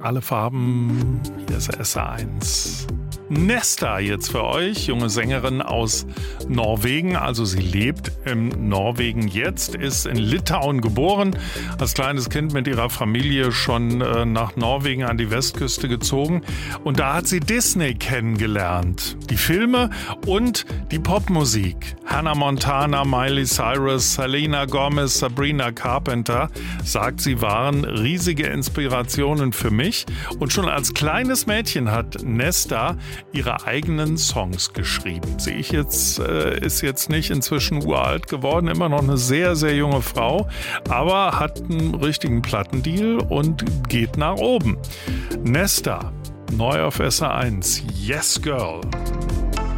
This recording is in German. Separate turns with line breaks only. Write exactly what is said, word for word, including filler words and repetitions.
alle Farben, hier ist S R eins. Nesta jetzt für euch, junge Sängerin aus Norwegen, also sie lebt in Norwegen jetzt, ist in Litauen geboren, als kleines Kind mit ihrer Familie schon äh, nach Norwegen an die Westküste gezogen und da hat sie Disney kennengelernt, die Filme und die Popmusik. Hannah Montana, Miley Cyrus, Selena Gomez, Sabrina Carpenter, sagt sie, waren riesige Inspirationen für mich und schon als kleines Mädchen hat Nesta ihre eigenen Songs geschrieben. Sehe ich jetzt, äh, ist jetzt nicht inzwischen uralt geworden, immer noch eine sehr, sehr junge Frau, aber hat einen richtigen Plattendeal und geht nach oben. Nesta, neu auf S R eins, Yes Girl.